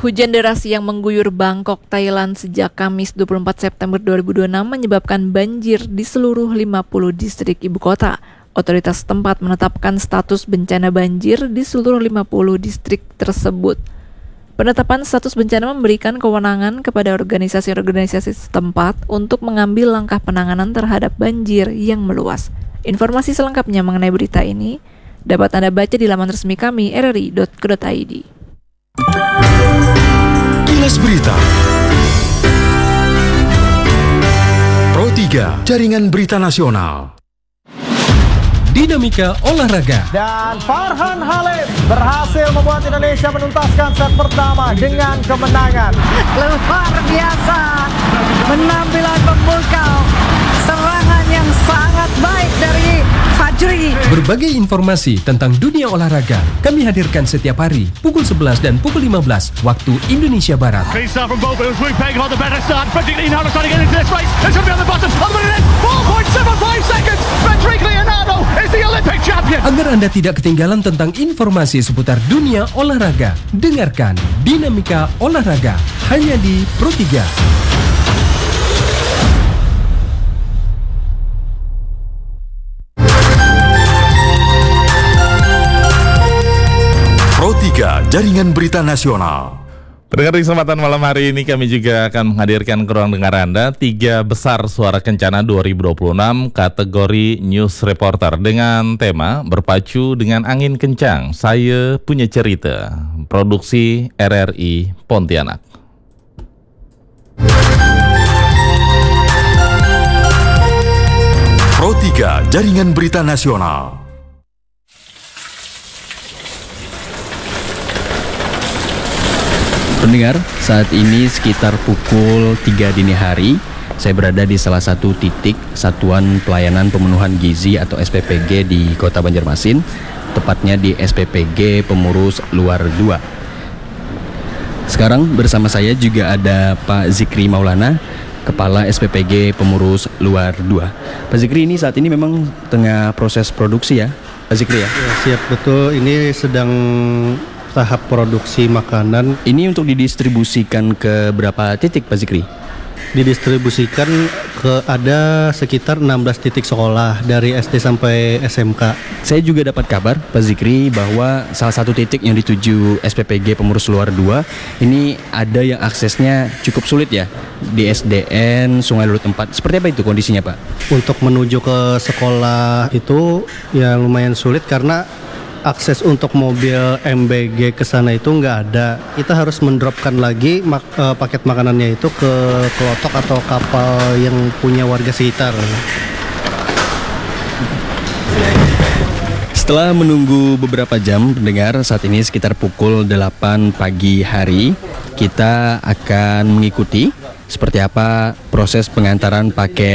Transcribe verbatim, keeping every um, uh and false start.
Hujan deras yang mengguyur Bangkok, Thailand sejak Kamis dua puluh empat September dua ribu dua puluh enam menyebabkan banjir di seluruh lima puluh distrik ibu kota. Otoritas setempat menetapkan status bencana banjir di seluruh lima puluh distrik tersebut. Penetapan status bencana memberikan kewenangan kepada organisasi-organisasi setempat untuk mengambil langkah penanganan terhadap banjir yang meluas. Informasi selengkapnya mengenai berita ini dapat Anda baca di laman resmi kami r r i dot co dot i d. Kilas Berita Pro tiga, Jaringan Berita Nasional. Dinamika olahraga. Dan Farhan Halim berhasil membuat Indonesia menuntaskan set pertama dengan kemenangan. Luar biasa, penampilan memukau, serangan yang sangat baik dari Fajri. Berbagai informasi tentang dunia olahraga kami hadirkan setiap hari pukul sebelas dan pukul lima belas waktu Indonesia Barat. Agar Anda tidak ketinggalan tentang informasi seputar dunia olahraga, dengarkan Dinamika Olahraga hanya di Pro tiga. Pro tiga, Jaringan Berita Nasional. Pendengar, di kesempatan malam hari ini kami juga akan menghadirkan ke ruang dengar Anda tiga besar suara kencana dua ribu dua puluh enam kategori News Reporter dengan tema Berpacu dengan Angin Kencang, Saya Punya Cerita, produksi R R I Pontianak. Pro tiga, Jaringan Berita Nasional. Pendengar, saat ini sekitar pukul tiga dini hari, saya berada di salah satu titik Satuan Pelayanan Pemenuhan Gizi atau S P P G di Kota Banjarmasin, tepatnya di S P P G Pemurus Luar dua. Sekarang bersama saya juga ada Pak Zikri Maulana, Kepala S P P G Pemurus Luar dua. Pak Zikri, ini saat ini memang tengah proses produksi ya, Pak Zikri ya? Ya, siap, betul. Ini sedang tahap produksi makanan. Ini untuk didistribusikan ke berapa titik, Pak Zikri? Didistribusikan ke ada sekitar enam belas titik sekolah dari S D sampai S M K. Saya juga dapat kabar, Pak Zikri, bahwa salah satu titik yang dituju S P P G Pemurus Luar dua ini ada yang aksesnya cukup sulit ya, di S D N Sungai Lulut empat. Seperti apa itu kondisinya, Pak? Untuk menuju ke sekolah itu ya lumayan sulit karena akses untuk mobil M B G ke sana itu nggak ada. Kita harus mendropkan lagi mak- uh, paket makanannya itu ke kelotok atau kapal yang punya warga sekitar. Setelah menunggu beberapa jam, pendengar, saat ini sekitar pukul delapan pagi hari, kita akan mengikuti seperti apa proses pengantaran paket